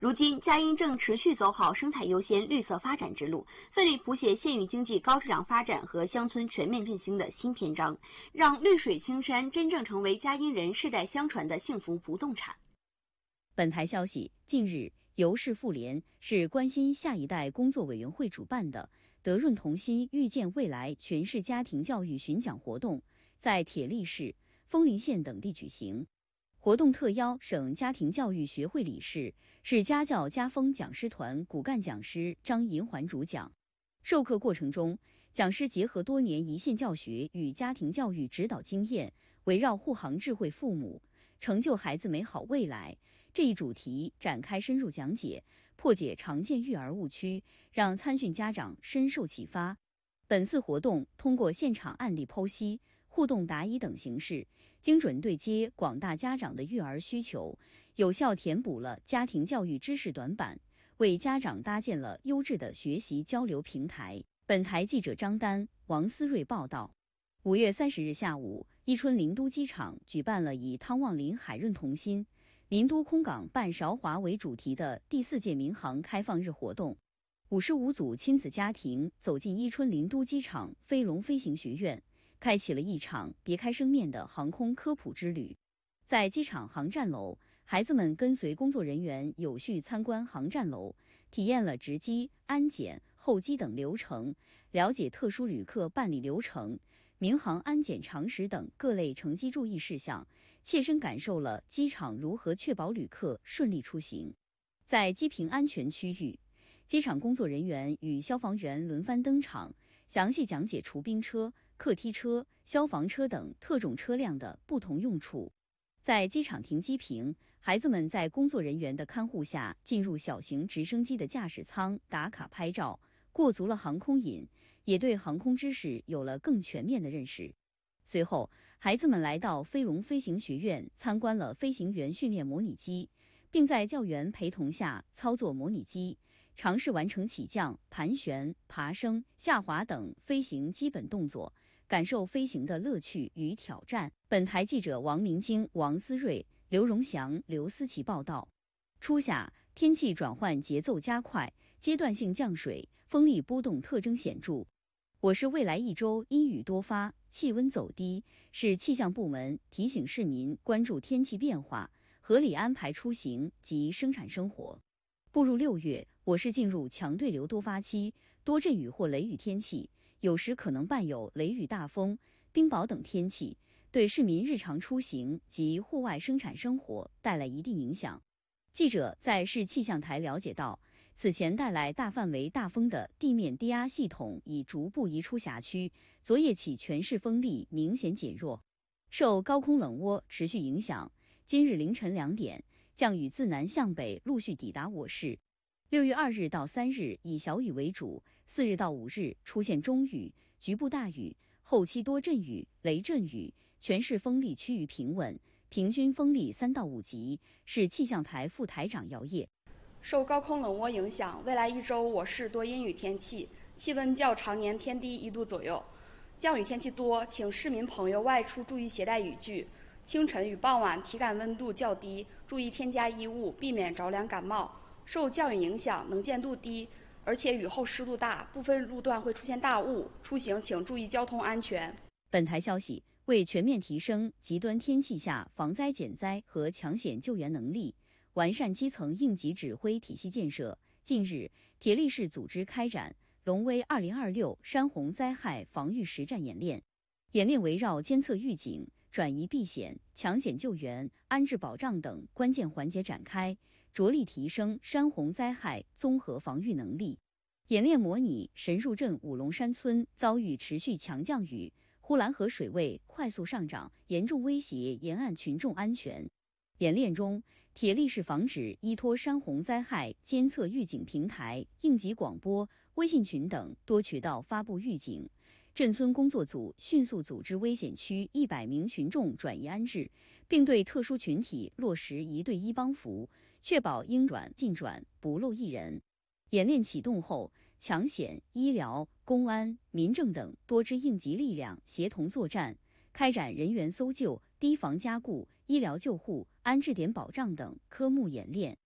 如今，佳音正持续走好生态优先、绿色发展之路，奋力谱写县域经济高质量发展和乡村全面振兴的新篇章，让绿水青山真正成为佳音人世代相传的幸福不动产。 本台消息，近日，由市妇联是关心下一代工作委员会主办的德润同心遇见未来全市家庭教育巡讲活动，在铁力市、枫林县等地举行。活动特邀省家庭教育学会理事、市家教家风讲师团骨干讲师张银环主讲。授课过程中，讲师结合多年一线教学与家庭教育指导经验，围绕护航智慧父母，成就孩子美好未来这一主题展开深入讲解，破解常见育儿误区，让参训家长深受启发。本次活动通过现场案例剖析、互动答疑等形式，精准对接广大家长的育儿需求，有效填补了家庭教育知识短板，为家长搭建了优质的学习交流平台。本台记者张丹、王思睿报道。5月30日下午，伊春林都机场举办了以汤旺林海润同心、林都空港办韶华为主题的第4届民航开放日活动。55组亲子家庭走进伊春林都机场飞龙飞行学院，开启了一场别开生面的航空科普之旅。在机场航站楼，孩子们跟随工作人员有序参观航站楼，体验了值机、安检、候机等流程，了解特殊旅客办理流程、民航安检常识等各类乘机注意事项，切身感受了机场如何确保旅客顺利出行。在机坪安全区域，机场工作人员与消防员轮番登场，详细讲解除冰车、客梯车、消防车等特种车辆的不同用处。在机场停机坪，孩子们在工作人员的看护下进入小型直升机的驾驶舱打卡拍照，过足了航空瘾，也对航空知识有了更全面的认识。随后，孩子们来到飞龙飞行学院参观了飞行员训练模拟机，并在教员陪同下操作模拟机，尝试完成起降、盘旋、爬升、下滑等飞行基本动作，感受飞行的乐趣与挑战。本台记者王明京、王思睿、刘荣祥、刘思琪报道。初夏，天气转换节奏加快，阶段性降水，风力波动特征显著。我市未来一周阴雨多发，气温走低，市气象部门提醒市民关注天气变化，合理安排出行及生产生活。步入6月，我市进入强对流多发期，多阵雨或雷雨天气，有时可能伴有雷雨大风、冰雹等天气，对市民日常出行及户外生产生活带来一定影响。记者在市气象台了解到，此前带来大范围大风的地面低压系统已逐步移出辖区，昨夜起全市风力明显减弱。受高空冷涡持续影响，今日凌晨2点，降雨自南向北陆续抵达我市。6月2日到3日以小雨为主，4日到5日出现中雨、局部大雨，后期多阵雨、雷阵雨，全市风力趋于平稳，平均风力3到5级。市气象台副台长姚烨。 受高空冷涡影响，未来一周我市多阴雨天气，气温较常年偏低1度左右。降雨天气多，请市民朋友外出注意携带雨具。清晨与傍晚体感温度较低，注意添加衣物，避免着凉感冒。受降雨影响，能见度低，而且雨后湿度大，部分路段会出现大雾，出行请注意交通安全。 本台消息，为全面提升极端天气下防灾减灾和抢险救援能力，完善基层应急指挥体系建设，近日，铁力市组织开展龙威2026山洪灾害防御实战演练。演练围绕监测预警、转移避险、抢险救援、安置保障等关键环节展开，着力提升山洪灾害综合防御能力。演练模拟神入镇五龙山村遭遇持续强降雨，呼兰河水位快速上涨，严重威胁沿岸群众安全。演练中，铁力市防止依托山洪灾害监测预警平台、应急广播、微信群等多渠道发布预警。镇村工作组迅速组织危险区100名群众转移安置，并对特殊群体落实1对1帮扶，确保应转尽转，不漏一人。演练启动后，抢险、医疗、公安、民政等多支应急力量协同作战，开展人员搜救、堤防加固、医疗救护、安置点保障等科目演练。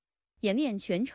演练全程